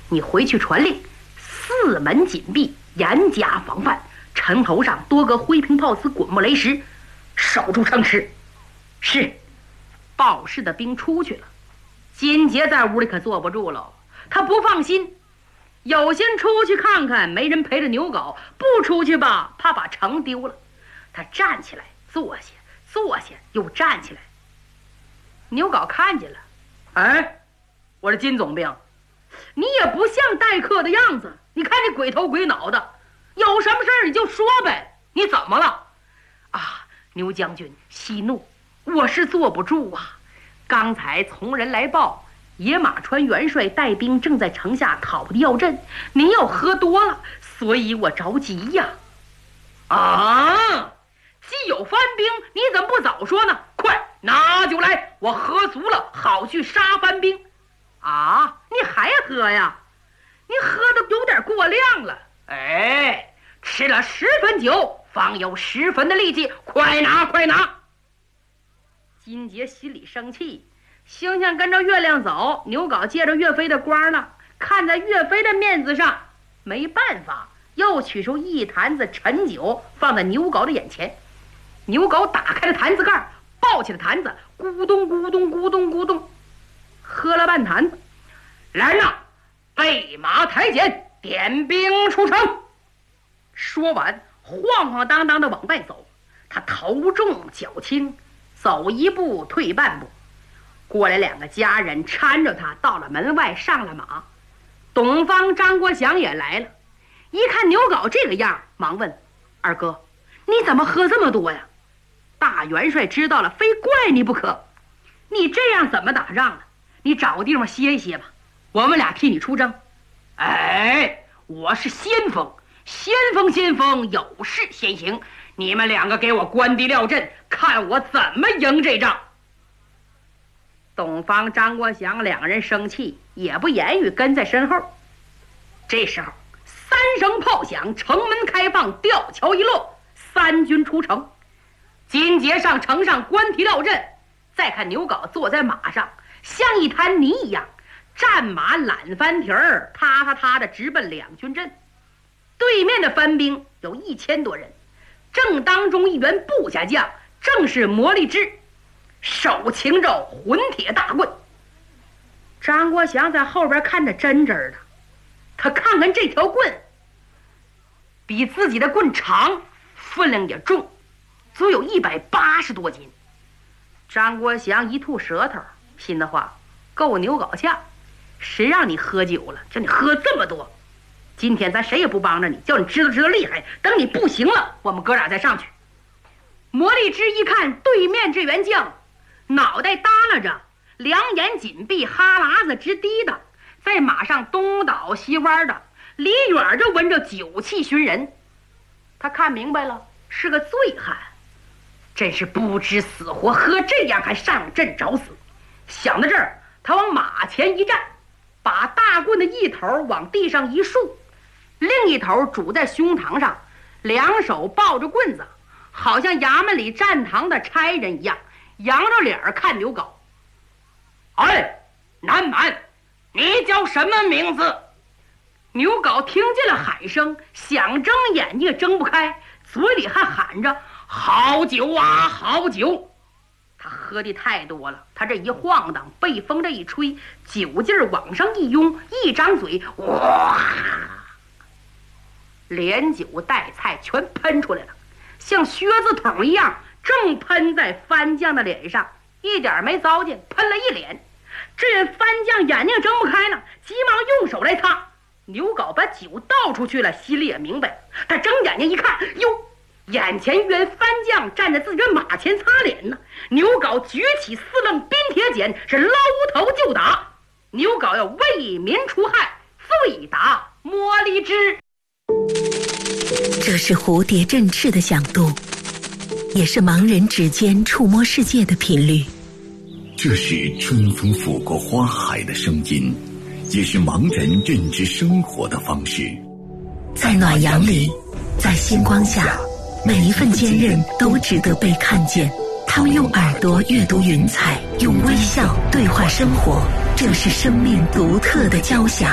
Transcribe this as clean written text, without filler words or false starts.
你回去传令，四门紧闭，严加防范，城头上多个灰瓶炮瓷、滚木雷石，守住城池。是。报事的兵出去了，金杰在屋里可坐不住了，他不放心，有心出去看看，没人陪着牛皋；不出去吧，怕把城丢了。他站起来，坐下，坐下，又站起来。牛皋看见了，哎，我说金总兵，你也不像待客的样子，你看你鬼头鬼脑的，有什么事儿你就说呗，你怎么了？啊，牛将军息怒，我是坐不住啊！刚才从人来报，野马川元帅带兵正在城下讨吊阵，您又喝多了，所以我着急呀。啊，既有番兵，你怎么不早说呢？快拿酒来，我喝足了，好去杀番兵。啊，你还喝呀？你喝的有点过量了。哎，吃了10分酒，方有10分的力气，快拿，快拿！金杰心里生气，星星跟着月亮走，牛皋借着岳飞的光了，看在岳飞的面子上，没办法，又取出一坛子陈酒放在牛皋的眼前。牛皋打开了坛子盖，抱起了坛子，咕咚咕咚咕咚咕咚喝了半坛子。来人呐，备马抬简，点兵出城。说完，晃晃荡荡的往外走，他头重脚轻，走一步退半步。过来2个家人搀着他到了门外，上了马。董方、张国祥也来了，一看牛皋这个样，忙问：二哥，你怎么喝这么多呀？大元帅知道了，非怪你不可。你这样怎么打仗呢？你找个地方歇一歇吧，我们俩替你出征。哎，我是先锋，先锋有事先行，你们2个给我关敌料阵，看我怎么赢这仗。董方、张国祥2个人生气，也不言语，跟在身后。这时候3声炮响，城门开放，吊桥一落，3军出城。金杰上城上观敌料阵，再看牛皋坐在马上，像一滩泥一样，战马揽翻蹄儿，踏踏踏的直奔2军阵。对面的番兵有1000多人，正当中一员部下将，正是魔力之，手擎着混铁大棍。张国祥在后边看着真真的，他看看这条棍比自己的棍长，分量也重，足有180多斤。张国祥一吐舌头，心的话，够牛皋呛，谁让你喝酒了，叫你喝这么多。今天咱谁也不帮着你，叫你知道厉害，等你不行了，我们哥俩再上去。魔力之一看对面这员将，脑袋耷拉着，两眼紧闭，哈喇子直滴的，在马上东倒西歪的，离远就闻着酒气熏人。他看明白了，是个醉汉，真是不知死活，喝这样还上阵找死。想到这儿，他往马前一站，把大棍的一头往地上一竖，另一头拄在胸膛上，2手抱着棍子，好像衙门里站堂的差人一样，扬着脸看牛皋。哎，南蛮，你叫什么名字？牛皋听见了喊声，想睁眼睛也睁不开，嘴里还喊着好酒啊好酒。他喝的太多了，他这一晃荡，被风这一吹，酒劲儿往上一拥，一张嘴，哇，连酒带菜全喷出来了，像靴子筒一样，正喷在番将的脸上，一点没糟践，喷了一脸。这番将眼睛睁不开了，急忙用手来擦。牛皋把酒倒出去了，心里也明白，他睁眼睛一看，哟，眼前一员番将站在自己的马前擦脸呢。牛皋举起4棱冰铁剪，是捞头就打。牛皋要为民除害，罪打魔力之。 这是蝴蝶振翅的响动，也是盲人指尖触摸世界的频率。 这是春风拂过花海的声音，也是盲人认知生活的方式。 在暖阳里，在星光下，每一份坚韧都值得被看见。他们用耳朵阅读云彩，用微笑对话生活，这是生命独特的交响。